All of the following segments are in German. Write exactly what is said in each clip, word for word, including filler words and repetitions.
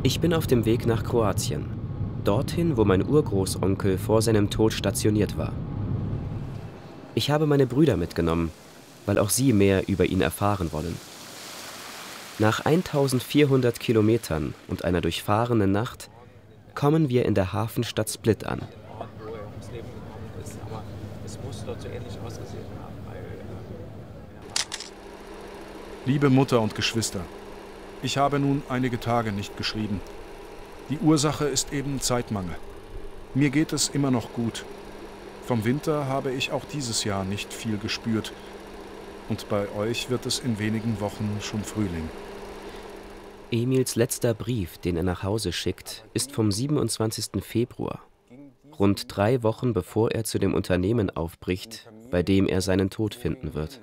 Ich bin auf dem Weg nach Kroatien. Dorthin, wo mein Urgroßonkel vor seinem Tod stationiert war. Ich habe meine Brüder mitgenommen, weil auch sie mehr über ihn erfahren wollen. Nach eintausendvierhundert Kilometern und einer durchfahrenen Nacht kommen wir in der Hafenstadt Split an. Liebe Mutter und Geschwister, ich habe nun einige Tage nicht geschrieben. Die Ursache ist eben Zeitmangel. Mir geht es immer noch gut. Vom Winter habe ich auch dieses Jahr nicht viel gespürt. Und bei euch wird es in wenigen Wochen schon Frühling. Emils letzter Brief, den er nach Hause schickt, ist vom siebenundzwanzigsten Februar. Rund drei Wochen bevor er zu dem Unternehmen aufbricht, bei dem er seinen Tod finden wird.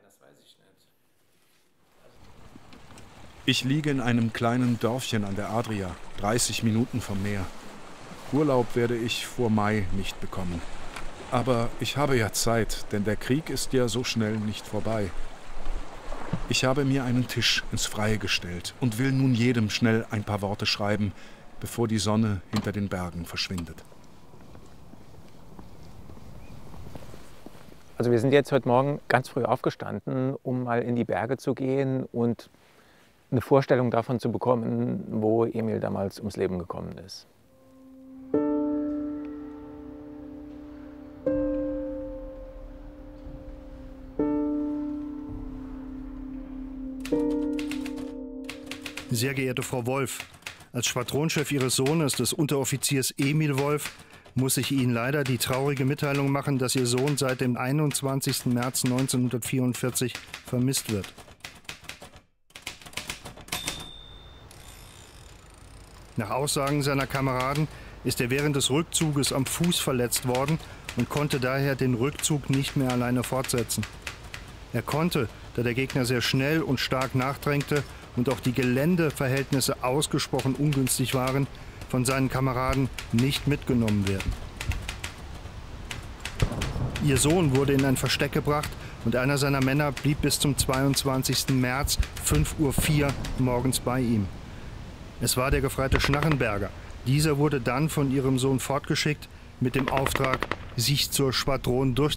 Ich liege in einem kleinen Dörfchen an der Adria, dreißig Minuten vom Meer. Urlaub werde ich vor Mai nicht bekommen. Aber ich habe ja Zeit, denn der Krieg ist ja so schnell nicht vorbei. Ich habe mir einen Tisch ins Freie gestellt und will nun jedem schnell ein paar Worte schreiben, bevor die Sonne hinter den Bergen verschwindet. Also wir sind jetzt heute Morgen ganz früh aufgestanden, um mal in die Berge zu gehen und eine Vorstellung davon zu bekommen, wo Emil damals ums Leben gekommen ist. Sehr geehrte Frau Wolf, als Schwadronchef Ihres Sohnes, des Unteroffiziers Emil Wolf, muss ich Ihnen leider die traurige Mitteilung machen, dass Ihr Sohn seit dem einundzwanzigsten März neunzehnhundertvierundvierzig vermisst wird. Nach Aussagen seiner Kameraden ist er während des Rückzuges am Fuß verletzt worden und konnte daher den Rückzug nicht mehr alleine fortsetzen. Er konnte, da der Gegner sehr schnell und stark nachdrängte und auch die Geländeverhältnisse ausgesprochen ungünstig waren, von seinen Kameraden nicht mitgenommen werden. Ihr Sohn wurde in ein Versteck gebracht und einer seiner Männer blieb bis zum zweiundzwanzigsten März fünf Uhr vier morgens bei ihm. Es war der Gefreite Schnarrenberger. Dieser wurde dann von ihrem Sohn fortgeschickt mit dem Auftrag, sich zur Schwadron durchzusetzen.